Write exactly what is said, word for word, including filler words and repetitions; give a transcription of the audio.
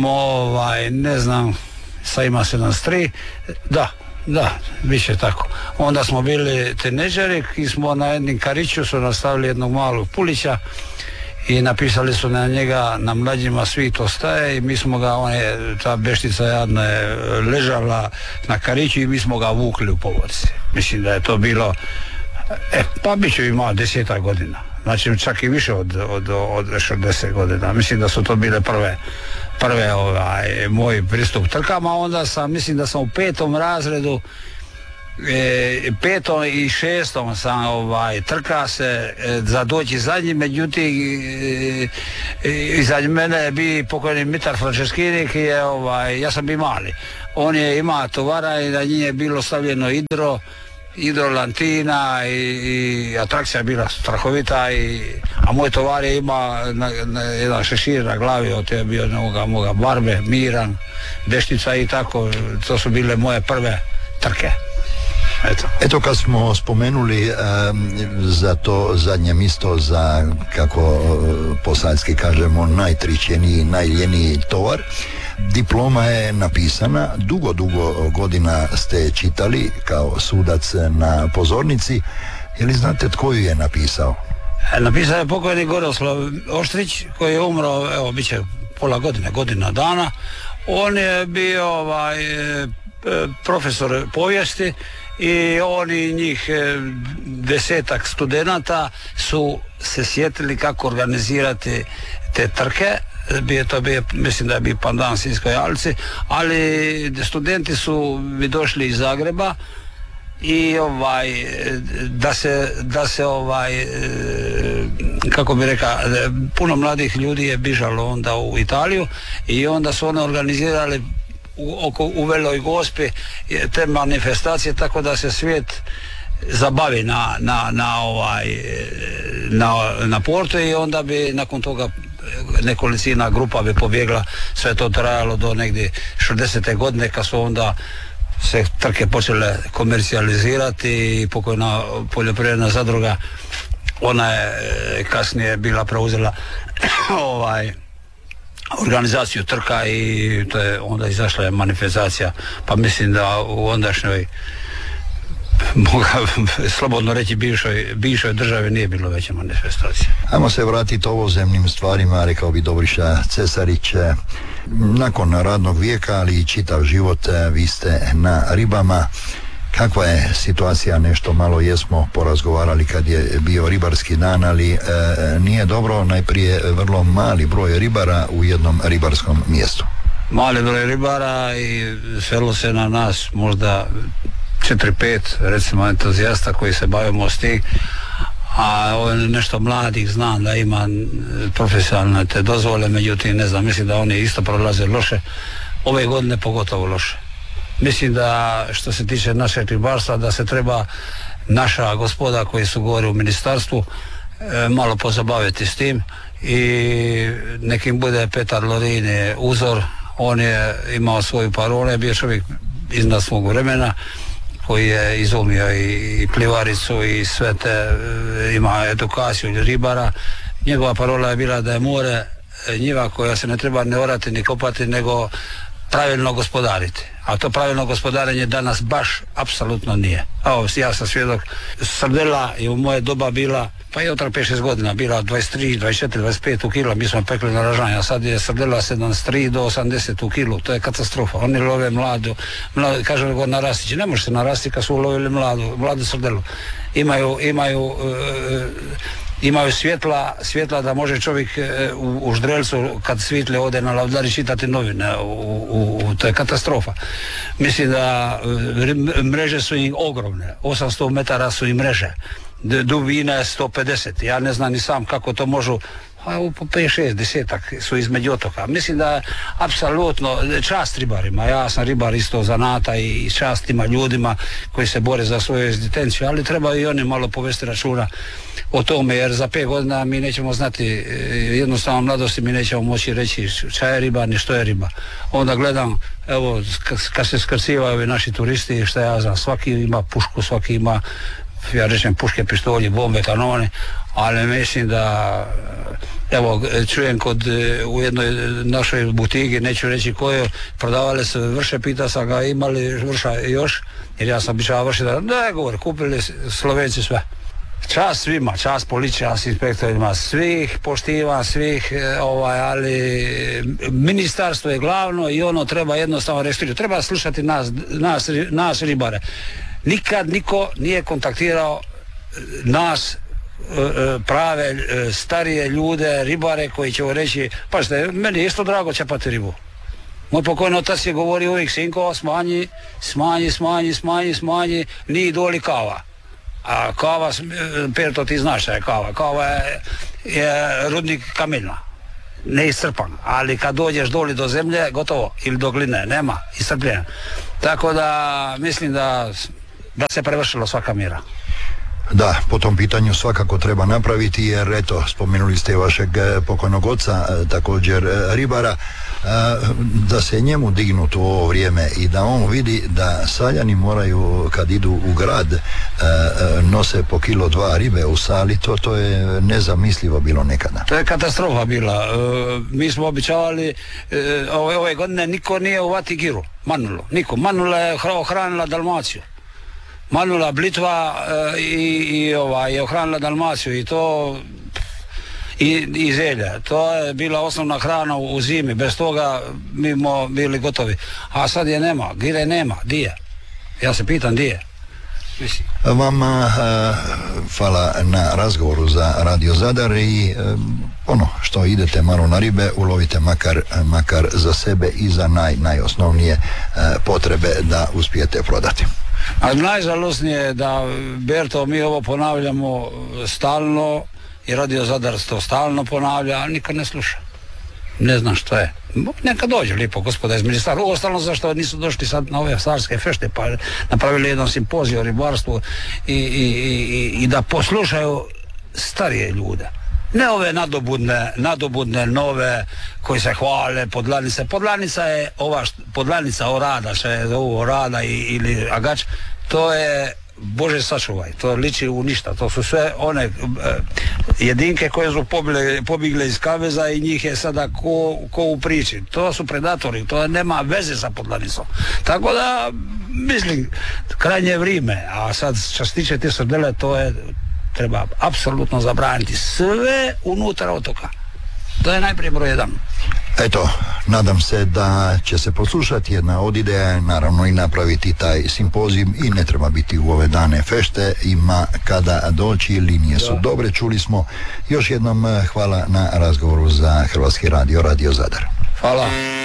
ovaj, ne znam, sa ima sedamdeset tri, da, da, bit će tako. Onda smo bili tineđeri i smo na jednim kariću su nastavili jednog malog pulića i napisali su na njega, na mlađima svi to staje i mi smo ga, on je, ta beštica jadna je ležala na kariću i mi smo ga vukli u povorci. Mislim da je to bilo, e, pa bit ću imao desetak godina. Znači čak i više od, od, od šezdeset godina. Mislim da su to bile prve, prve ovaj, moj pristup trkama. Onda sam, mislim da sam u petom razredu, e, petom i šestom sam ovaj, trka se e, za doći zadnji, međutim e, e, iza mene je bio pokojni Mitar Franceschini, ki je, ovaj, ja sam bio mali. On je imao tovara i na njih je bilo stavljeno hidro, hidrolantina i, i atrakcija je bila strahovita, i, a moj tovar je ima na, na, jedan šešir na glavi, od je bio moga, moga barbe, Miran, Beštica i tako. To su bile moje prve trke. Eto, Eto kad smo spomenuli um, za to zadnje mjesto, za, kako uh, posavski kažemo, najtričeniji, najljeniji tovar, diploma je napisana, dugo, dugo godina ste čitali kao sudac na pozornici. Je li znate tko ju je napisao? Napisao je pokojni Goroslav Oštrić, koji je umro, evo, bit će pola godine, godina dana. On je bio ovaj, profesor povijesti i oni, njih desetak studenata su se sjetili kako organizirati te trke. Bio to bio, mislim da je bio pandan Sinjskoj Alci, ali studenti su bi došli iz Zagreba i ovaj da se da se ovaj kako bi rekao, puno mladih ljudi je bižalo onda u Italiju i onda su oni organizirali u, oko, u Veloj Gospi te manifestacije, tako da se svijet zabavi na, na, na ovaj na, na portu, i onda bi nakon toga nekolicina grupa bi pobjegla. Sve to trajalo do negdje šezdesete godine, kad su onda se trke počele komercijalizirati i pokojna poljoprivredna zadruga, ona je kasnije bila preuzela ovaj organizaciju trka i to je onda izašla je manifestacija, pa mislim da u ondašnjoj, mogu slobodno reći, bivšoj, bivšoj državi nije bilo veće manifestacije. Ajmo se vratiti ovozemnim stvarima, rekao bi Dobriša Cesarić. Nakon radnog vijeka, ali i čitav život, vi ste na ribama. Kakva je situacija? Nešto malo jesmo porazgovarali kad je bio ribarski dan, ali e, nije dobro, najprije vrlo mali broj ribara u jednom ribarskom mjestu. Mali broj ribara i svelo se na nas možda četiri pet, recimo, entuzijasta koji se bavimo s tim, a nešto mladih znam da ima profesionalne te dozvole, međutim ne znam, mislim da oni isto prolaze loše, ove godine pogotovo loše. Mislim da što se tiče našeg ribarstva, da se treba naša gospoda koji su gore u ministarstvu e, malo pozabaviti s tim i nekim bude Petar Lorini uzor. On je imao svoju parolu, je bio čovjek iznad svog vremena koji je izumio i plivaricu i sve te, ima edukaciju ribara. Njegova parola je bila da je more njiva koja se ne treba ne orati ni kopati, nego pravilno gospodariti. A to pravilno gospodarenje danas baš apsolutno nije. Evo, ja sam svjedok, srdela je u moje doba bila, pa je otrag pet šest godina, bila dvadeset tri, dvadeset četiri, dvadeset pet u kilo, mi smo pekli na ražanje, a sad je srdela sedamdeset tri do osamdeset u kilu, to je katastrofa. Oni love mladu, mladu kažem go narastići, ne može se narasti kad su ulovili mladu, mladu srdelu. Imaju, imaju, e, imaju svjetla, svjetla da može čovjek e, u, u ždrelcu kad svitle ode na lavdari čitati novine, u, u, u, to je katastrofa. Mislim da e, mreže su im ogromne, osamsto metara su im mreže, dubina je sto pedeset, ja ne znam ni sam kako to možu, a u pet šest desetak su između otoka. Mislim da apsolutno čast ribarima, ja sam ribar isto zanata i čast ima ljudima koji se bore za svoju egzistenciju, ali treba i oni malo povesti računa o tome, jer za pet godina mi nećemo znati, jednostavno mladosti mi nećemo moći reći šta je riba ni što je riba. Onda gledam, evo, kad se skrcivaju ovi naši turisti, šta ja znam, svaki ima pušku, svaki ima ja rečem puške, pištolji, bombe, kanone, ali mislim da, evo, čujem kod, u jednoj našoj butigi, neću reći koje, prodavali su vrše, pita sam ga imali vrša još, jer ja sam bićava vrši, da ne govori, kupili Slovenci sve. Čast svima, čast policiji, čast inspektorima, svih poštiva, svih, ovaj, ali ministarstvo je glavno i ono treba jednostavno rešiti. Treba slušati nas, nas, nas ribare. Nikad niko nije kontaktirao nas, prave, starije ljude, ribare koji će reći, pa što meni je isto drago čepati ribu. Moj pokojni otac je govorio uvijek, sinko, smanji, smanji, smanji, smanji, smanji, nije doli kava. A kava, Perto, ti znaš šta je kava. Kava je, je rudnik kamenja, neiscrpan, ali kad dođeš doli do zemlje, gotovo, ili do gline, nema iscrpljenja. Tako da mislim da, da se prevršilo svaka mjera. Da, po tom pitanju svakako treba napraviti, jer eto, spomenuli ste vašeg pokojnog oca, također ribara, da se njemu dignuti u ovo vrijeme i da on vidi da Saljani moraju, kad idu u grad, nose po kilo dva ribe u sali, to, to je nezamislivo bilo nekada. To je katastrofa bila. Mi smo običavali, ove, ove godine niko nije uvati giru, Manula, niko. Manula je ohranila Dalmaciju. Manula, Blitva i, i ovaj, je ohranila Dalmaciju i to i, i zelje. To je bila osnovna hrana u, u zimi, bez toga mi smo bili gotovi. A sad je nema, gire nema, di je? Ja se pitam di je. Mislim. Vama hvala na razgovoru za Radio Zadar i ono što idete malo na ribe, ulovite makar, makar za sebe i za naj, najosnovnije potrebe da uspijete prodati. A najžalosnije je da, Berto, mi ovo ponavljamo stalno i Radio Zadar to stalno ponavlja, ali nikad ne sluša. Ne znam što je. Neka dođe lijepo gospoda iz ministarstva. Uostalno zašto nisu došli sad na ove starske fešte pa napravili jedan simpozij o ribarstvu i, i, i, i da poslušaju starije ljude. Ne ove nadobudne, nadobudne nove koji se hvale, podlanice. Podlanica je ova, podlanica orada, što je ovo orada i, ili agač, to je, Bože sačuvaj, to liči u ništa. To su sve one e, jedinke koje su pobile, pobigle iz kaveza i njih je sada ko, ko u priči. To su predatori, to nema veze sa podlanicom. Tako da, mislim, krajnje vrijeme, a sad što se tiče te srdele, to je, treba apsolutno zabraniti sve unutar otoka. To je najprije broj jedan. Eto, nadam se da će se poslušati jedna od ideja, naravno i napraviti taj simpozijum i ne treba biti u ove dane fešte, ima kada doći, linije su dobre, čuli smo. Još jednom hvala na razgovoru za Hrvatski radio, Radio Zadar. Hvala.